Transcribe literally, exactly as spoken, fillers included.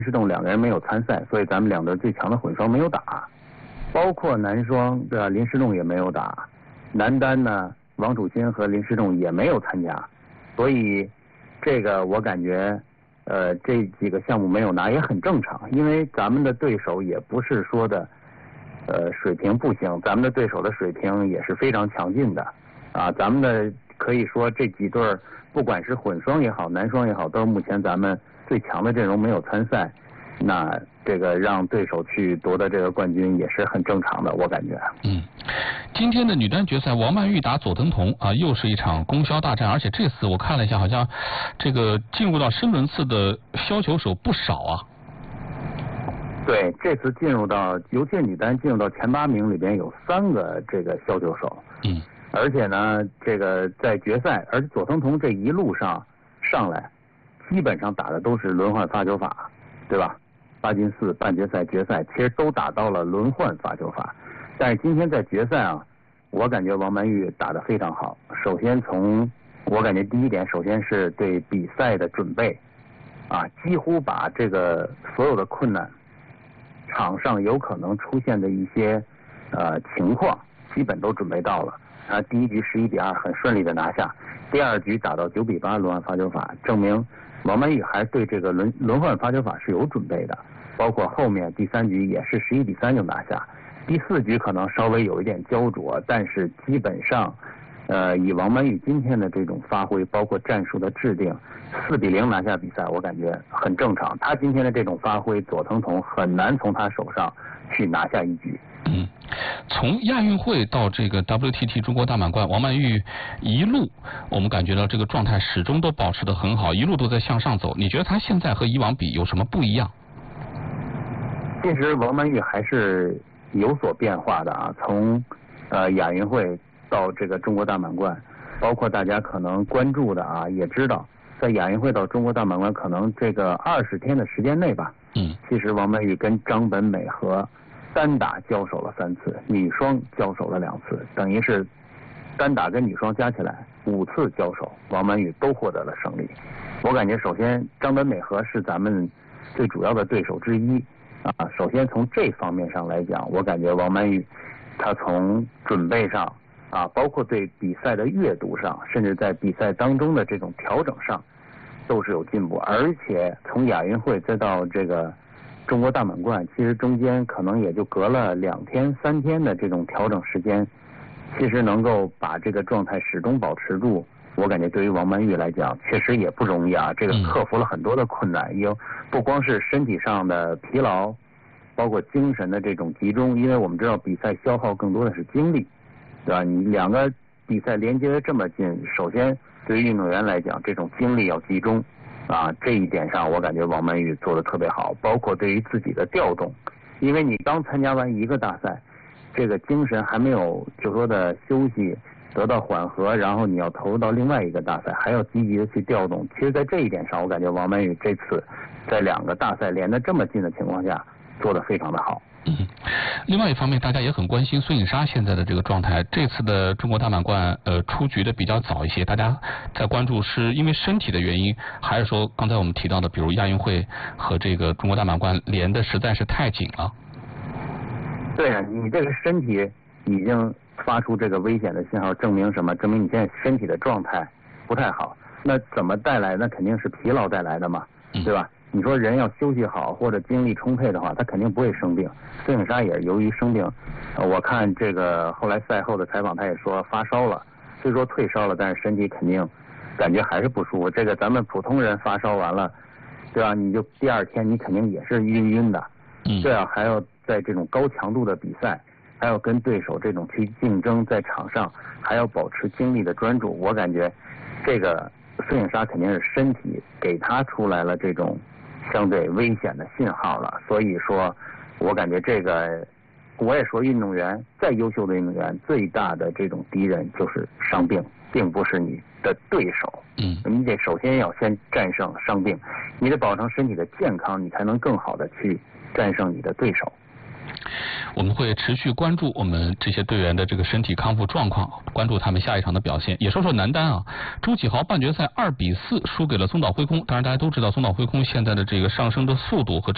世栋两个人没有参赛，所以咱们两队最强的混双没有打，包括男双对吧？林诗栋也没有打，男单呢，王楚钦和林诗栋也没有参加，所以这个我感觉。呃，这几个项目没有拿也很正常，因为咱们的对手也不是说的，呃，水平不行，咱们的对手的水平也是非常强劲的，啊，咱们的可以说这几对不管是混双也好，男双也好，都是目前咱们最强的阵容没有参赛，那这个让对手去夺得这个冠军也是很正常的，我感觉。 嗯。今天的女单决赛，王曼玉打左藤彤啊，又是一场供销大战，而且这次我看了一下，好像这个进入到深轮次的削球手不少啊。 对，这次进入到尤其是女单进入到前八名里边有三个这个削球手。 嗯。 而且呢，这个在决赛，而且左藤彤这一路上上来，基本上打的都是轮换发球法，对吧？八进四、半决赛、决赛，其实都打到了轮换发球法。但是今天在决赛啊，我感觉王曼玉打得非常好。首先从我感觉第一点，首先是对比赛的准备，啊，几乎把这个所有的困难，场上有可能出现的一些呃情况，基本都准备到了。啊，第一局十一比二很顺利的拿下，第二局打到九比八轮换发球法，证明王曼玉还对这个轮轮换发球法是有准备的。包括后面第三局也是十一比三就拿下。第四局可能稍微有一点焦灼，但是基本上，呃，以王曼玉今天的这种发挥，包括战术的制定，四比零拿下比赛，我感觉很正常。他今天的这种发挥，左藤彤很难从他手上去拿下一局。 嗯，从亚运会到这个 W T T 中国大满贯，王曼玉一路我们感觉到这个状态始终都保持得很好，一路都在向上走。你觉得他现在和以往比有什么不一样？ 其实王曼玉还是有所变化的啊，从呃亚运会到这个中国大满贯，包括大家可能关注的啊，也知道在亚运会到中国大满贯可能这个二十天的时间内吧， 嗯， 其实王曼玉跟张本美和单打交手了三次，女双交手了两次，等于是单打跟女双加起来五次交手，王曼玉都获得了胜利。我感觉首先张本美和是咱们最主要的对手之一。啊，首先从这方面上来讲，我感觉王曼玉，她从准备上啊，包括对比赛的阅读上，甚至在比赛当中的这种调整上，都是有进步。而且从亚运会再到这个中国大满贯，其实中间可能也就隔了两天、三天的这种调整时间，其实能够把这个状态始终保持住。我感觉对于王曼玉来讲，确实也不容易啊。这个克服了很多的困难，有不光是身体上的疲劳，包括精神的这种集中。因为我们知道比赛消耗更多的是精力，对吧？你两个比赛连接的这么近，首先对于运动员来讲，这种精力要集中啊。这一点上，我感觉王曼玉做得特别好。包括对于自己的调动，因为你刚参加完一个大赛，这个精神还没有就说的休息。得到缓和，然后你要投入到另外一个大赛，还要积极的去调动。其实，在这一点上，我感觉王曼玉这次在两个大赛连得这么近的情况下，做得非常的好。 嗯，另外一方面，大家也很关心孙颖莎现在的这个状态。这次的中国大满贯，呃，出局的比较早一些，大家在关注是因为身体的原因，还是说刚才我们提到的，比如亚运会和这个中国大满贯连的实在是太紧了？ 对啊，你这个身体已经发出这个危险的信号，证明什么？证明你现在身体的状态不太好。那怎么带来？那肯定是疲劳带来的嘛，对吧？你说人要休息好或者精力充沛的话，他肯定不会生病。孙颖莎也是由于生病，呃，我看这个后来赛后的采访，他也说发烧了，虽说退烧了，但是身体肯定感觉还是不舒服。这个咱们普通人发烧完了，对吧？你就第二天你肯定也是晕晕的，对啊，还要在这种高强度的比赛。还要跟对手这种去竞争，在场上还要保持精力的专注。我感觉这个孙颖莎肯定是身体给她出来了这种相对危险的信号了。所以说，我感觉这个，我也说运动员再优秀的运动员，最大的这种敌人就是伤病，并不是你的对手。 嗯， 你得首先要先战胜伤病，你得保证身体的健康，你才能更好的去战胜你的对手。 我们会持续关注我们这些队员的这个身体康复状况，关注他们下一场的表现。也说说男单啊，朱启豪半决赛二比四输给了松岛辉空。当然大家都知道松岛辉空现在的这个上升的速度和